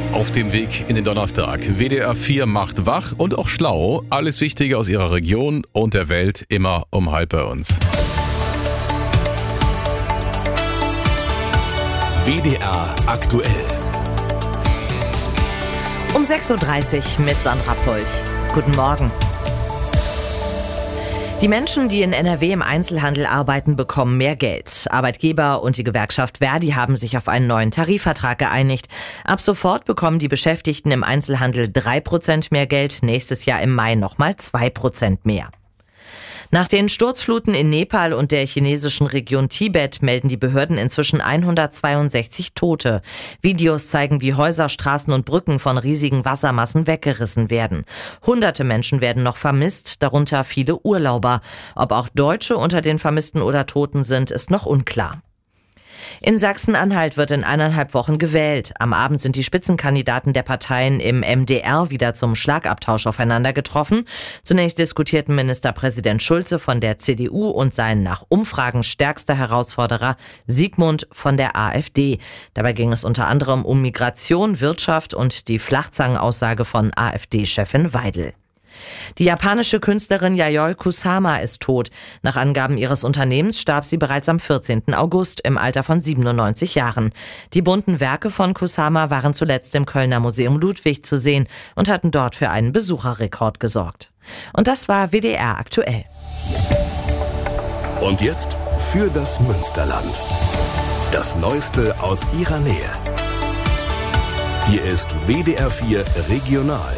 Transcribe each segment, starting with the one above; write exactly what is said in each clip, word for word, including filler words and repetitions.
Auf dem Weg in den Donnerstag. W D R vier macht wach und auch schlau. Alles Wichtige aus ihrer Region und der Welt immer um halb bei uns. W D R aktuell. Um sechs Uhr dreißig mit Sandra Polch. Guten Morgen. Die Menschen, die in N R W im Einzelhandel arbeiten, bekommen mehr Geld. Arbeitgeber und die Gewerkschaft Verdi haben sich auf einen neuen Tarifvertrag geeinigt. Ab sofort bekommen die Beschäftigten im Einzelhandel drei Prozent mehr Geld, nächstes Jahr im Mai nochmal zwei Prozent mehr. Nach den Sturzfluten in Nepal und der chinesischen Region Tibet melden die Behörden inzwischen hundertzweiundsechzig Tote. Videos zeigen, wie Häuser, Straßen und Brücken von riesigen Wassermassen weggerissen werden. Hunderte Menschen werden noch vermisst, darunter viele Urlauber. Ob auch Deutsche unter den Vermissten oder Toten sind, ist noch unklar. In Sachsen-Anhalt wird in eineinhalb Wochen gewählt. Am Abend sind die Spitzenkandidaten der Parteien im M D R wieder zum Schlagabtausch aufeinander getroffen. Zunächst diskutierten Ministerpräsident Schulze von der C D U und sein nach Umfragen stärkster Herausforderer Sigmund von der AfD. Dabei ging es unter anderem um Migration, Wirtschaft und die Flachzangenaussage von AfD-Chefin Weidel. Die japanische Künstlerin Yayoi Kusama ist tot. Nach Angaben ihres Unternehmens starb sie bereits am vierzehnten August im Alter von siebenundneunzig Jahren. Die bunten Werke von Kusama waren zuletzt im Kölner Museum Ludwig zu sehen und hatten dort für einen Besucherrekord gesorgt. Und das war W D R aktuell. Und jetzt für das Münsterland. Das Neueste aus ihrer Nähe. Hier ist W D R vier Regional.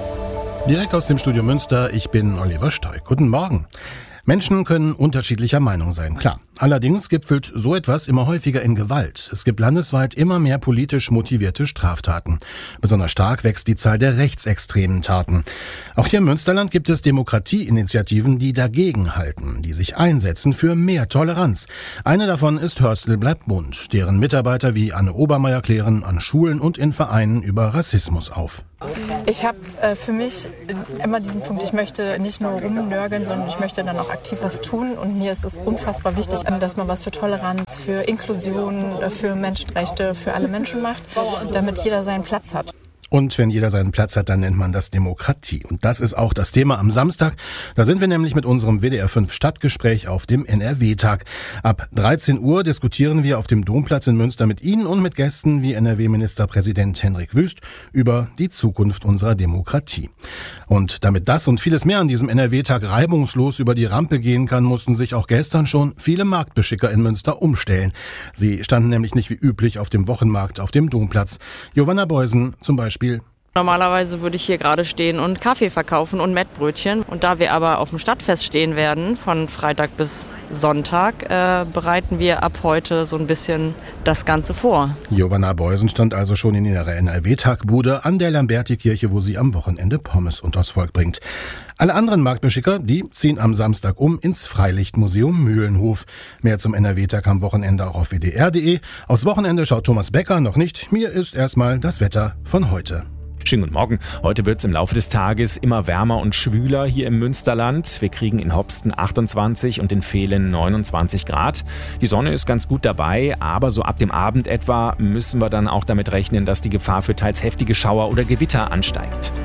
Direkt aus dem Studio Münster, ich bin Oliver Stoick. Guten Morgen. Menschen können unterschiedlicher Meinung sein, klar. Allerdings gipfelt so etwas immer häufiger in Gewalt. Es gibt landesweit immer mehr politisch motivierte Straftaten. Besonders stark wächst die Zahl der rechtsextremen Taten. Auch hier im Münsterland gibt es Demokratieinitiativen, die dagegen halten, die sich einsetzen für mehr Toleranz. Eine davon ist Hörstel bleibt bunt. Deren Mitarbeiter wie Anne Obermeier klären an Schulen und in Vereinen über Rassismus auf. Ich habe äh, für mich immer diesen Punkt, ich möchte nicht nur rumnörgeln, sondern ich möchte dann auch aktiv was tun. Und mir ist es unfassbar wichtig, dass man was für Toleranz, für Inklusion, für Menschenrechte, für alle Menschen macht, damit jeder seinen Platz hat. Und wenn jeder seinen Platz hat, dann nennt man das Demokratie. Und das ist auch das Thema am Samstag. Da sind wir nämlich mit unserem W D R fünf Stadtgespräch auf dem N R W-Tag. Ab dreizehn Uhr diskutieren wir auf dem Domplatz in Münster mit Ihnen und mit Gästen wie N R W-Ministerpräsident Hendrik Wüst über die Zukunft unserer Demokratie. Und damit das und vieles mehr an diesem N R W-Tag reibungslos über die Rampe gehen kann, mussten sich auch gestern schon viele Marktbeschicker in Münster umstellen. Sie standen nämlich nicht wie üblich auf dem Wochenmarkt auf dem Domplatz. Giovanna Beusen zum Beispiel. Normalerweise würde ich hier gerade stehen und Kaffee verkaufen und Mettbrötchen. Und da wir aber auf dem Stadtfest stehen werden, von Freitag bis Sonntag, äh, bereiten wir ab heute so ein bisschen das Ganze vor. Giovanna Beusen stand also schon in ihrer N R W-Tagbude an der Lamberti-Kirche, wo sie am Wochenende Pommes unters Volk bringt. Alle anderen Marktbeschicker, die ziehen am Samstag um ins Freilichtmuseum Mühlenhof. Mehr zum N R W-Tag am Wochenende auch auf W D R punkt de. Aus Wochenende schaut Thomas Becker noch nicht. Mir ist erstmal das Wetter von heute. Schönen guten Morgen. Heute wird es im Laufe des Tages immer wärmer und schwüler hier im Münsterland. Wir kriegen in Hopsten achtundzwanzig und in Vehlen neunundzwanzig Grad. Die Sonne ist ganz gut dabei, aber so ab dem Abend etwa müssen wir dann auch damit rechnen, dass die Gefahr für teils heftige Schauer oder Gewitter ansteigt.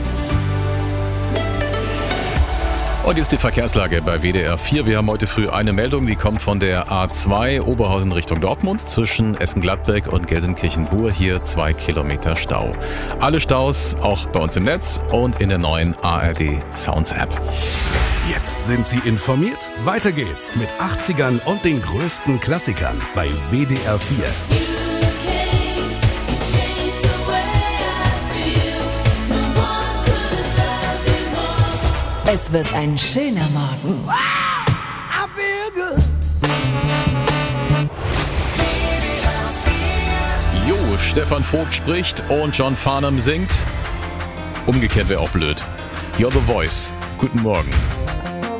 Und jetzt die Verkehrslage bei W D R vier. Wir haben heute früh eine Meldung, die kommt von der A zwei Oberhausen Richtung Dortmund zwischen Essen-Gladbeck und Gelsenkirchen-Bur. Hier zwei Kilometer Stau. Alle Staus auch bei uns im Netz und in der neuen A R D Sounds App. Jetzt sind Sie informiert. Weiter geht's mit achtzigern und den größten Klassikern bei W D R vier. Es wird ein schöner Morgen. Wow, I feel good. Jo, Stefan Vogt spricht und John Farnham singt. Umgekehrt wäre auch blöd. You're the Voice. Guten Morgen.